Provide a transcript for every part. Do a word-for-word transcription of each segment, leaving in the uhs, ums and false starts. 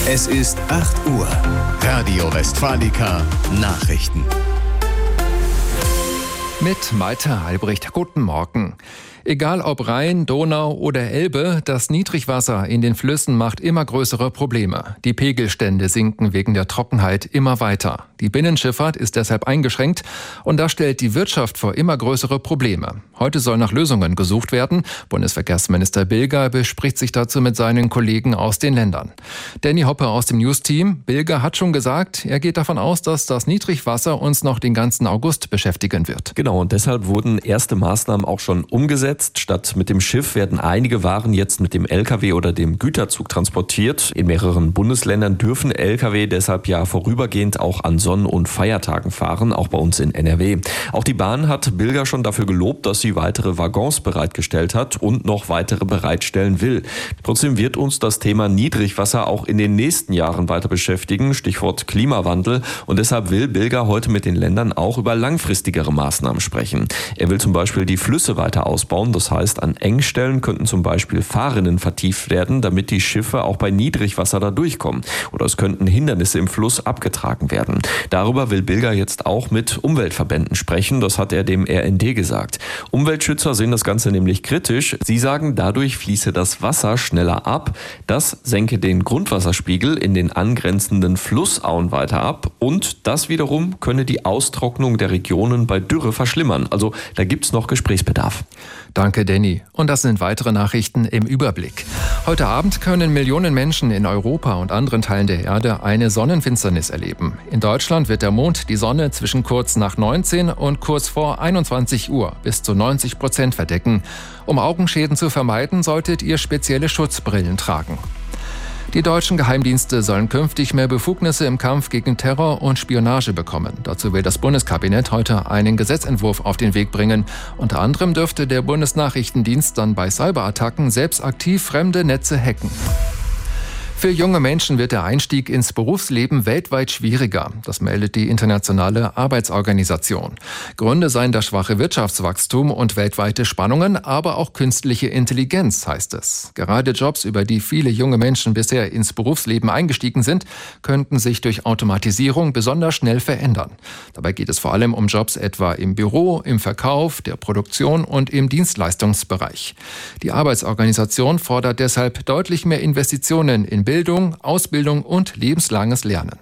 Es ist acht Uhr. Radio Westfalica Nachrichten. Mit Malte Albrecht. Guten Morgen. Egal ob Rhein, Donau oder Elbe, das Niedrigwasser in den Flüssen macht immer größere Probleme. Die Pegelstände sinken wegen der Trockenheit immer weiter. Die Binnenschifffahrt ist deshalb eingeschränkt und das stellt die Wirtschaft vor immer größere Probleme. Heute soll nach Lösungen gesucht werden. Bundesverkehrsminister Bilger bespricht sich dazu mit seinen Kollegen aus den Ländern. Danny Hoppe aus dem News-Team. Bilger hat schon gesagt, er geht davon aus, dass das Niedrigwasser uns noch den ganzen August beschäftigen wird. Genau, und deshalb wurden erste Maßnahmen auch schon umgesetzt. Statt mit dem Schiff werden einige Waren jetzt mit dem L K W oder dem Güterzug transportiert. In mehreren Bundesländern dürfen L K W deshalb ja vorübergehend auch an Sonn- und Feiertagen fahren, auch bei uns in N R W. Auch die Bahn hat Bilger schon dafür gelobt, dass sie weitere Waggons bereitgestellt hat und noch weitere bereitstellen will. Trotzdem wird uns das Thema Niedrigwasser auch in den nächsten Jahren weiter beschäftigen, Stichwort Klimawandel. Und deshalb will Bilger heute mit den Ländern auch über langfristigere Maßnahmen sprechen. Er will zum Beispiel die Flüsse weiter ausbauen. Das heißt, an Engstellen könnten zum Beispiel Fahrrinnen vertieft werden, damit die Schiffe auch bei Niedrigwasser da durchkommen. Oder es könnten Hindernisse im Fluss abgetragen werden. Darüber will Bilger jetzt auch mit Umweltverbänden sprechen. Das hat er dem R N D gesagt. Umweltschützer sehen das Ganze nämlich kritisch. Sie sagen, dadurch fließe das Wasser schneller ab. Das senke den Grundwasserspiegel in den angrenzenden Flussauen weiter ab. Und das wiederum könne die Austrocknung der Regionen bei Dürre verschlimmern. Also da gibt's noch Gesprächsbedarf. Danke, Danny. Und das sind weitere Nachrichten im Überblick. Heute Abend können Millionen Menschen in Europa und anderen Teilen der Erde eine Sonnenfinsternis erleben. In Deutschland wird der Mond die Sonne zwischen kurz nach neunzehn und kurz vor einundzwanzig Uhr bis zu neunzig Prozent verdecken. Um Augenschäden zu vermeiden, solltet ihr spezielle Schutzbrillen tragen. Die deutschen Geheimdienste sollen künftig mehr Befugnisse im Kampf gegen Terror und Spionage bekommen. Dazu will das Bundeskabinett heute einen Gesetzentwurf auf den Weg bringen. Unter anderem dürfte der Bundesnachrichtendienst dann bei Cyberattacken selbst aktiv fremde Netze hacken. Für junge Menschen wird der Einstieg ins Berufsleben weltweit schwieriger. Das meldet die Internationale Arbeitsorganisation. Gründe seien das schwache Wirtschaftswachstum und weltweite Spannungen, aber auch künstliche Intelligenz, heißt es. Gerade Jobs, über die viele junge Menschen bisher ins Berufsleben eingestiegen sind, könnten sich durch Automatisierung besonders schnell verändern. Dabei geht es vor allem um Jobs etwa im Büro, im Verkauf, der Produktion und im Dienstleistungsbereich. Die Arbeitsorganisation fordert deshalb deutlich mehr Investitionen in Bildung, Ausbildung und lebenslanges Lernen.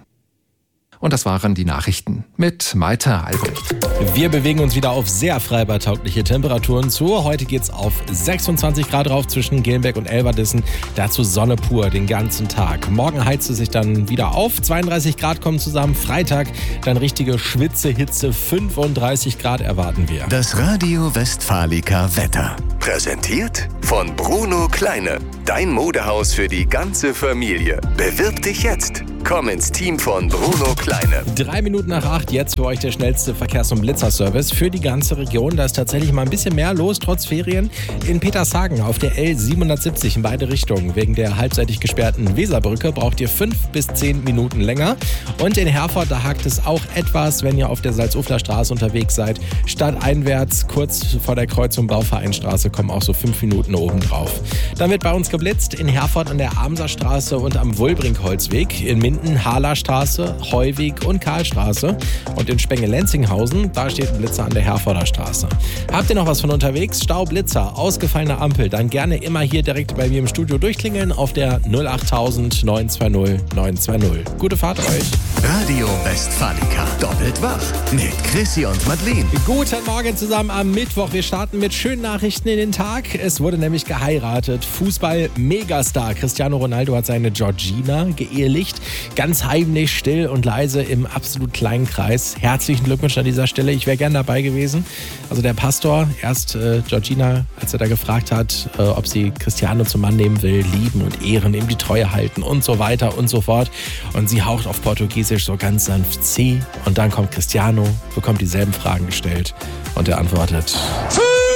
Und das waren die Nachrichten mit Malte Albrecht. Wir bewegen uns wieder auf sehr freibadtaugliche Temperaturen zu. Heute geht's auf sechsundzwanzig Grad rauf zwischen Gelnberg und Elverdissen. Dazu Sonne pur den ganzen Tag. Morgen heizt es sich dann wieder auf. zweiunddreißig Grad kommen zusammen. Freitag dann richtige Schwitzehitze. fünfunddreißig Grad erwarten wir. Das Radio Westfalica Wetter. Präsentiert von Bruno Kleine. Dein Modehaus für die ganze Familie. Bewirb dich jetzt. Komm ins Team von Bruno Kleine. Drei Minuten nach acht, jetzt für euch der schnellste Verkehrs- und Blitzerservice für die ganze Region. Da ist tatsächlich mal ein bisschen mehr los, trotz Ferien. In Petershagen auf der L siebenhundertsiebzig in beide Richtungen. Wegen der halbseitig gesperrten Weserbrücke braucht ihr fünf bis zehn Minuten länger. Und in Herford, da hakt es auch etwas, wenn ihr auf der Salzufler Straße unterwegs seid. Stadteinwärts, kurz vor der Kreuzung Bauvereinstraße, kommen auch so fünf Minuten oben drauf. Dann wird bei uns geblitzt in Herford an der Amser Straße und am Wulbrinkholzweg. In Minden Halerstraße, Heuweg und Karlstraße. Und in Spenge-Lenzinghausen, da steht ein Blitzer an der Herforder Straße. Habt ihr noch was von unterwegs? Stau, Blitzer, ausgefallene Ampel, dann gerne immer hier direkt bei mir im Studio durchklingeln auf der null achttausend neun zwei null neun zwei null. Gute Fahrt euch. Radio Westfalica. Doppelt wach mit Chrissy und Madeleine. Guten Morgen zusammen am Mittwoch. Wir starten mit schönen Nachrichten in den Tag. Es wurde nämlich geheiratet. Fußball-Megastar Cristiano Ronaldo hat seine Georgina geehelicht. Ganz heimlich, still und leise im absolut kleinen Kreis. Herzlichen Glückwunsch an dieser Stelle. Ich wäre gern dabei gewesen. Also der Pastor, erst äh, Georgina, als er da gefragt hat, äh, ob sie Cristiano zum Mann nehmen will, lieben und ehren, ihm die Treue halten und so weiter und so fort. Und sie haucht auf Portugiesisch so ganz sanft Sie. Und dann kommt Cristiano, bekommt dieselben Fragen gestellt und er antwortet...